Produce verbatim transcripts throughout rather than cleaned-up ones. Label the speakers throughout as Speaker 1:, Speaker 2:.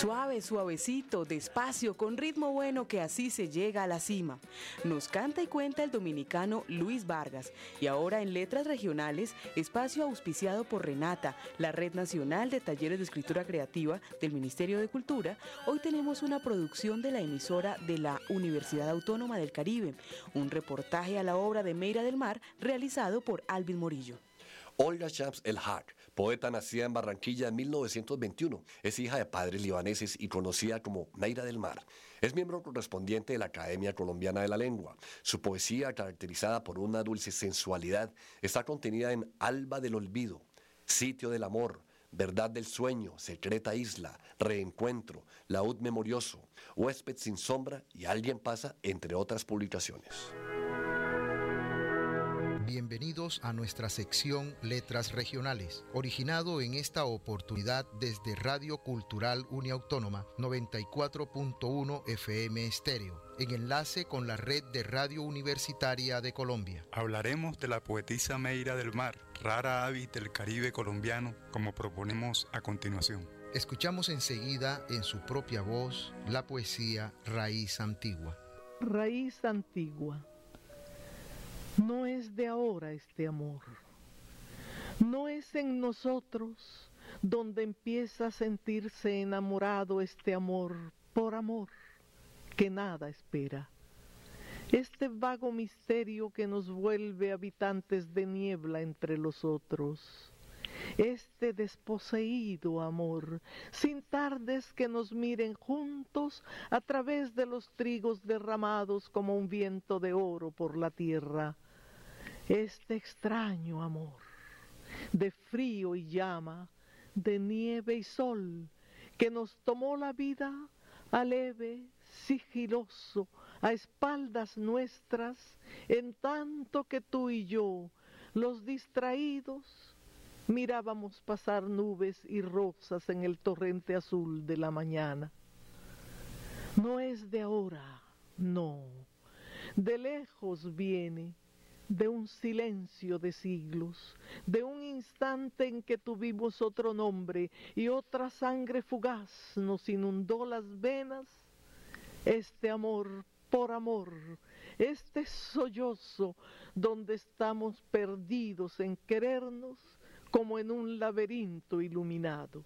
Speaker 1: Suave, suavecito, despacio, con ritmo bueno que así se llega a la cima. Nos canta y cuenta el dominicano Luis Vargas. Y ahora en Letras Regionales, espacio auspiciado por Renata, la Red Nacional de Talleres de Escritura Creativa del Ministerio de Cultura, hoy tenemos una producción de la emisora de la Universidad Autónoma del Caribe, un reportaje a la obra de Meira del Mar realizado por Alvin Morillo.
Speaker 2: Olga Shams El Haq, poeta nacida en Barranquilla en mil novecientos veintiuno, es hija de padres libaneses y conocida como Meira del Mar. Es miembro correspondiente de la Academia Colombiana de la Lengua. Su poesía, caracterizada por una dulce sensualidad, está contenida en Alba del Olvido, Sitio del Amor, Verdad del Sueño, Secreta Isla, Reencuentro, Laúd Memorioso, Huésped sin Sombra y Alguien Pasa, entre otras publicaciones.
Speaker 3: Bienvenidos a nuestra sección Letras Regionales, originado en esta oportunidad desde Radio Cultural Uniautónoma noventa y cuatro punto uno F M Estéreo, en enlace con la Red de Radio Universitaria de Colombia.
Speaker 4: Hablaremos de la poetisa Meira del Mar, rara avis del Caribe colombiano, como proponemos a continuación.
Speaker 3: Escuchamos enseguida en su propia voz la poesía Raíz Antigua.
Speaker 5: Raíz Antigua. No es de ahora este amor, no es en nosotros donde empieza a sentirse enamorado este amor por amor que nada espera. Este vago misterio que nos vuelve habitantes de niebla entre los otros. Este desposeído amor, sin tardes que nos miren juntos a través de los trigos derramados como un viento de oro por la tierra. Este extraño amor, de frío y llama, de nieve y sol, que nos tomó la vida aleve, sigiloso, a espaldas nuestras, en tanto que tú y yo, los distraídos, mirábamos pasar nubes y rosas en el torrente azul de la mañana. No es de ahora, no, de lejos viene, de un silencio de siglos, de un instante en que tuvimos otro nombre y otra sangre fugaz nos inundó las venas. Este amor por amor, este sollozo donde estamos perdidos en querernos como en un laberinto iluminado.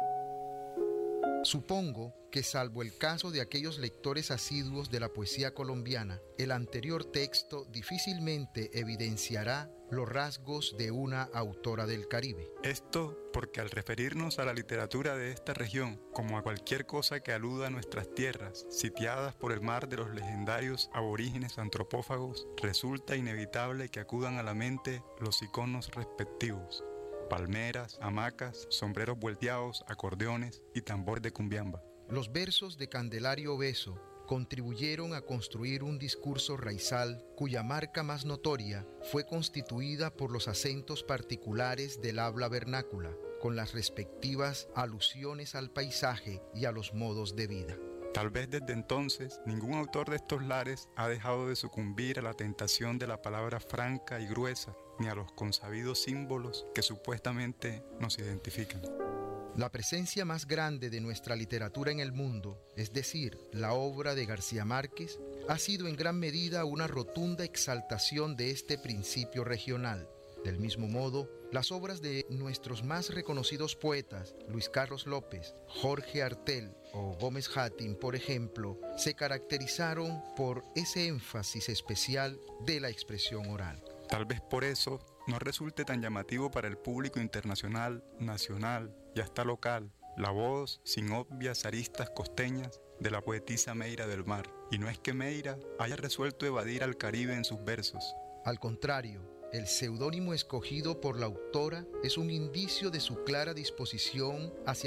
Speaker 3: Supongo que, salvo el caso de aquellos lectores asiduos de la poesía colombiana, el anterior texto difícilmente evidenciará los rasgos de una autora del Caribe.
Speaker 4: Esto porque al referirnos a la literatura de esta región como a cualquier cosa que aluda a nuestras tierras, sitiadas por el mar de los legendarios aborígenes antropófagos, resulta inevitable que acudan a la mente los iconos respectivos: palmeras, hamacas, sombreros volteados, acordeones y tambor de cumbiamba.
Speaker 3: Los versos de Candelario Beso contribuyeron a construir un discurso raizal cuya marca más notoria fue constituida por los acentos particulares del habla vernácula, con las respectivas alusiones al paisaje y a los modos de vida.
Speaker 4: Tal vez desde entonces ningún autor de estos lares ha dejado de sucumbir a la tentación de la palabra franca y gruesa, ni a los consabidos símbolos que supuestamente nos identifican.
Speaker 3: La presencia más grande de nuestra literatura en el mundo, es decir, la obra de García Márquez, ha sido en gran medida una rotunda exaltación de este principio regional. Del mismo modo, las obras de nuestros más reconocidos poetas, Luis Carlos López, Jorge Artel o Gómez Hattin, por ejemplo, se caracterizaron por ese énfasis especial de la expresión oral.
Speaker 4: Tal vez por eso no resulte tan llamativo para el público internacional, nacional y hasta local la voz, sin obvias aristas costeñas, de la poetisa Meira del Mar. Y no es que Meira haya resuelto evadir al Caribe en sus versos.
Speaker 3: Al contrario, el seudónimo escogido por la autora es un indicio de su clara disposición hacia